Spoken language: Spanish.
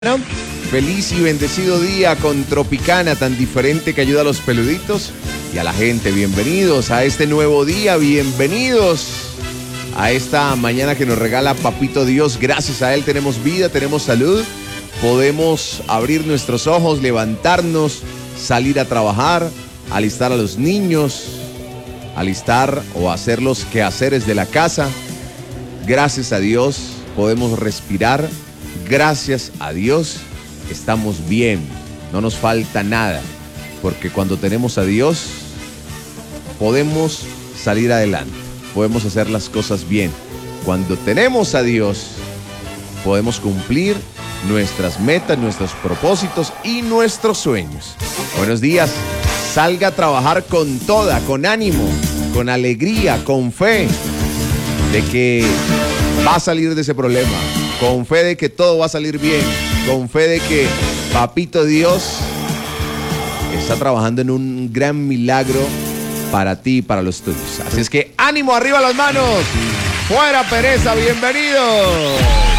¿No? Feliz y bendecido día con Tropicana, tan diferente que ayuda a los peluditos y a la gente. Bienvenidos a este nuevo día, bienvenidos a esta mañana que nos regala Papito Dios. Gracias a Él tenemos vida, tenemos salud, podemos abrir nuestros ojos, levantarnos, salir a trabajar, alistar a los niños, alistar o hacer los quehaceres de la casa. Gracias a Dios podemos respirar. Gracias a Dios estamos bien, no nos falta nada, porque cuando tenemos a Dios podemos salir adelante, podemos hacer las cosas bien. Cuando tenemos a Dios podemos cumplir nuestras metas, nuestros propósitos y nuestros sueños. Buenos días, salga a trabajar con toda, con ánimo, con alegría, con fe de que va a salir de ese problema. Con fe de que todo va a salir bien, con fe de que Papito Dios está trabajando en un gran milagro para ti y para los tuyos. Así es que ánimo, arriba las manos, fuera pereza, bienvenidos.